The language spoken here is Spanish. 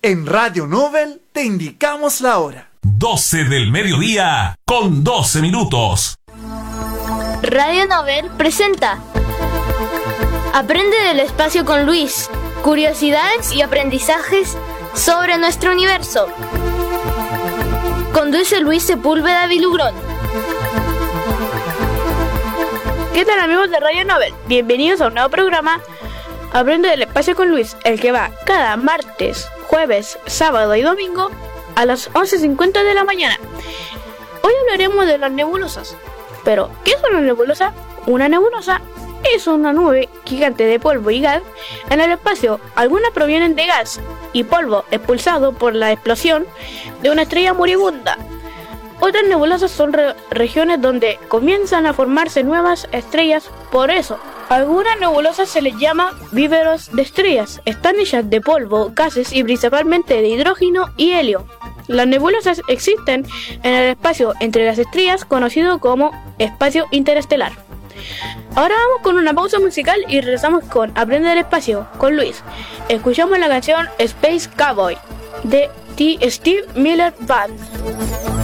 En Radio Nobel te indicamos la hora. 12 del mediodía con 12 minutos. Radio Nobel presenta Aprende del espacio con Luis. Curiosidades y aprendizajes sobre nuestro universo. Conduce Luis Sepúlveda Vilugrón. ¿Qué tal, amigos de Radio Nobel? Bienvenidos a un nuevo programa Aprende del espacio con Luis, el que va cada martes, jueves, sábado y domingo a las 11:50 de la mañana. Hoy hablaremos de las nebulosas. Pero, ¿qué es una nebulosa? Una nebulosa es una nube gigante de polvo y gas en el espacio. Algunas provienen de gas y polvo expulsado por la explosión de una estrella moribunda. Otras nebulosas son regiones donde comienzan a formarse nuevas estrellas. Por eso, algunas nebulosas se les llama víveros de estrellas. Están hechas de polvo, gases y principalmente de hidrógeno y helio. Las nebulosas existen en el espacio entre las estrellas, conocido como espacio interestelar. Ahora vamos con una pausa musical y regresamos con Aprende del espacio con Luis. Escuchamos la canción Space Cowboy de The Steve Miller Band.